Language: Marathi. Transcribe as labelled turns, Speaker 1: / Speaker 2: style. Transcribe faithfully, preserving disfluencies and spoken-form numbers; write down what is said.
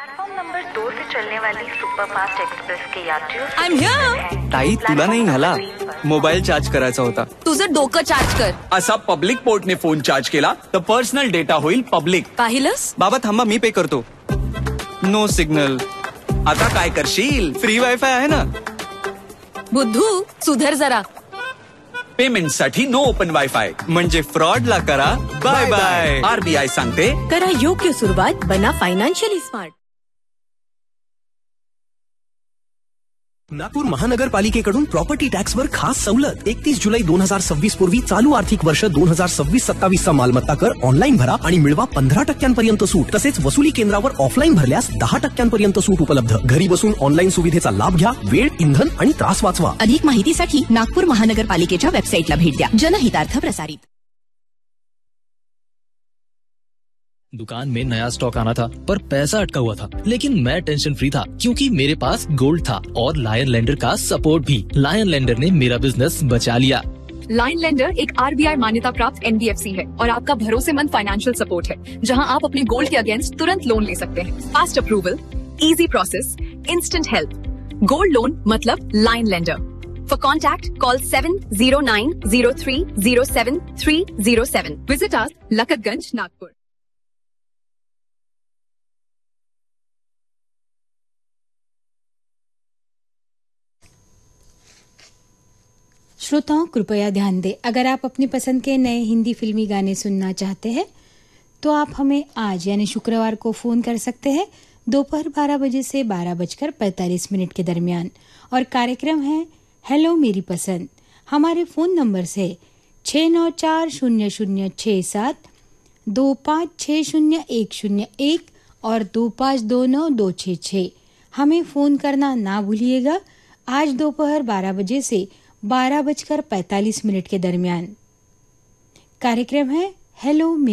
Speaker 1: प्लेटफॉर्म नंबर दो से चलने वाली सुपरफास्ट एक्सप्रेस के यात्रियों
Speaker 2: आय एम हियर.
Speaker 3: ताई तुला नाही झाला मोबाईल चार्ज करायचा होता.
Speaker 2: तुझं डोकं चार्ज कर.
Speaker 3: असा पब्लिक पोर्टने फोन चार्ज केला तर पर्सनल डेटा होईल पब्लिक.
Speaker 2: पाहिलंस?
Speaker 3: बाबा थांबा मी पे करतो. No signal. आता काय करशील? फ्री वायफाय आहे ना.
Speaker 2: बुद्धू सुधर जरा.
Speaker 3: पेमेंट साठी नो ओपन वायफाय म्हणजे फ्रॉड ला करा बाय बाय. आरबीआय सांगते
Speaker 2: करा योग्य सुरुवात, बना फायनान्शियली स्मार्ट.
Speaker 4: नागपूर महानगरपालिकेकडून प्रॉपर्टी टॅक्सवर खास सवलत. एकतीस जुलै दोन हजार सव्वीस पूर्वी चालू आर्थिक वर्ष दोन हजार सव्वीस सत्तावीस चा मालमत्ता कर ऑनलाईन भरा आणि मिळवा पंधरा टक्क्यांपर्यंत सूट. तसेच वसुली केंद्रावर ऑफलाईन भरल्यास दहा टक्क्यांपर्यंत सूट उपलब्ध. घरी बसून ऑनलाईन सुविधेचा लाभ घ्या. वेळ, इंधन आणि त्रास वाचवा.
Speaker 5: अधिक माहितीसाठी नागपूर महानगरपालिकेच्या वेबसाईटला भेट द्या. जनहितार्थ प्रसारित.
Speaker 6: दुकान में नया स्टॉक आना था पर पैसा अटका हुआ था, लेकिन मैं टेंशन फ्री था क्योंकि मेरे पास गोल्ड था और लायन लेंडर का सपोर्ट भी. लायन लेंडर ने मेरा बिजनेस बचा लिया.
Speaker 7: लायन लेंडर एक आरबीआई मान्यता प्राप्त एनबीएफसी है और आपका भरोसेमंद फाइनेंशियल सपोर्ट है, जहां आप अपने गोल्ड के अगेंस्ट तुरंत लोन ले सकते हैं. Fast approval, easy process, instant help. Gold loan मतलब lion lender. For contact call seven Ziro nine Ziro three Ziro seven three Ziro seven. Visit us लखतगंज, Nagpur.
Speaker 8: श्रोताओं कृपया ध्यान दें, अगर आप अपनी पसंद के नए हिंदी फिल्मी गाने सुनना चाहते हैं तो आप हमें आज यानी शुक्रवार को फ़ोन कर सकते हैं दोपहर बारह बजे से बारह बजकर पैंतालीस मिनट के दरमियान. और कार्यक्रम है हेलो मेरी पसंद. हमारे फ़ोन नंबर से छः नौ चार शून्य शून्य छः सात, दो पाँच छः शून्य एक शून्य एक और दो पाँच दो नौ दो छः छः. हमें फ़ोन करना ना भूलिएगा. आज दोपहर बारह बजे से बारह बजकर पैंतालीस मिनट के दरमियान. कार्यक्रम है हेलो